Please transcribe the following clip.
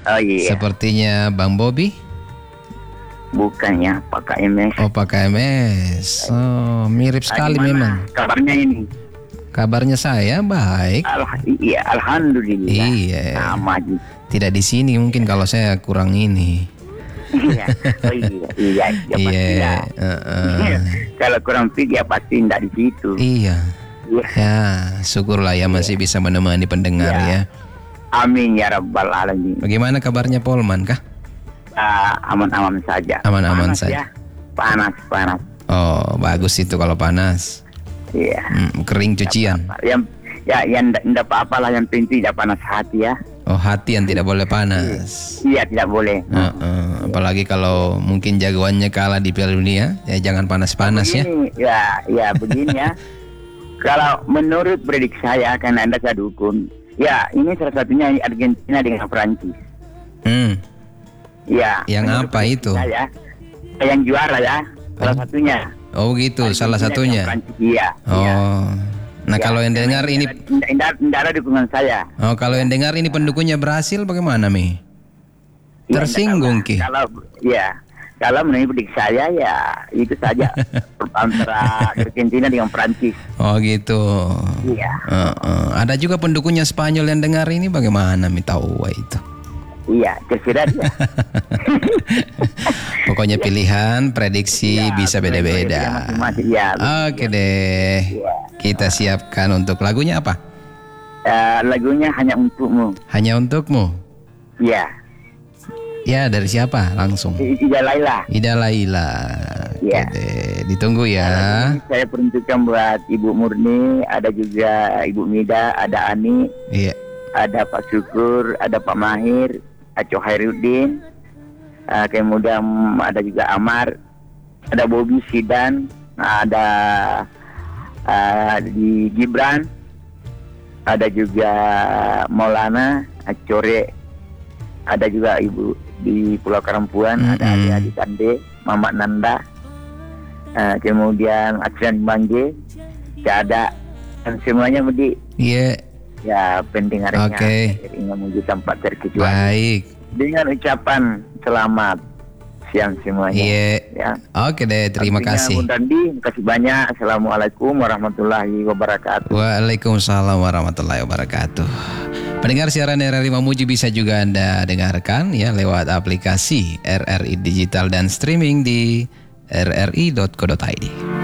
Oh iya. Sepertinya Bang Bobby? Bukannya Pak KMS. Oh, Pak KMS. Oh, mirip sekali memang. Kabarnya ini? Kabarnya saya baik. Iya, alhamdulillah. Iya. Sama aja. Tidak di sini mungkin kalau saya kurang ini. Iya. Oh iya. Iya. Kalau kurang fit ya pasti tidak di situ. Iya. Ya, syukurlah ya masih bisa menemani pendengar ya. Amin ya rabbal alamin. Bagaimana kabarnya Polman kah? Aman-aman saja. Aman-aman Panas saja. Ya. Panas. Oh, bagus itu kalau panas. Iya. Kering cucian. Yang tidak apa-apa lah, yang penting tidak panas hati ya. Oh, hati yang tidak boleh panas. Iya, tidak boleh. Apalagi kalau mungkin jagoannya kalah di Piala Dunia, ya jangan panas-panas ya. Ya begini ya. Kalau menurut prediksi saya, karena Anda saya dukung, ya ini salah satunya Argentina dengan Prancis. Ya. Yang apa itu? Saya, yang juara ya, salah satunya. Oh gitu, Argentina salah satunya. Iya. Oh. Nah kalau yang dengar ini, tidak ada dukungan saya. Oh, kalau yang dengar ini pendukungnya berhasil, bagaimana Mi? Tersinggung Ki? Kalau menurut prediksi saya ya itu saja antara Argentina dengan Prancis. Oh gitu. Iya. Ada juga pendukungnya Spanyol yang dengar ini, bagaimana Mi tahu itu? Iya, terserah dia. Pokoknya pilihan, prediksi bisa beda-beda. Oke deh. Kita siapkan untuk lagunya apa? Lagunya Hanya Untukmu. Hanya Untukmu? Iya. Ya, dari siapa? Langsung. Ida Laila. Ida Laila. Iya. Ditunggu ya. Saya peruntukkan buat Ibu Murni, ada juga Ibu Mida, ada Ani. Iya. Ada Pak Syukur, ada Pak Mahir, Aco Khairuddin, kemudian ada juga Amar, ada Bobby Sidan, ada di Gibran, ada juga Maulana Acore, ada juga Ibu di Pulau Karampuan, ada Adi Kande, Mama Nanda, kemudian Adrian Bangge, ada dan semuanya Budi. Iya. Ya, pendengarnya ingin menuju tempat terkecuali. Baik. Dengan ucapan selamat siang semuanya. Iya. Ya. Oke deh, terima kasih. Bung Dandi, terima kasih banyak. Assalamualaikum warahmatullahi wabarakatuh. Waalaikumsalam warahmatullahi wabarakatuh. Pendengar siaran RRI Mamuju bisa juga Anda dengarkan ya lewat aplikasi RRI Digital dan streaming di rri.co.id.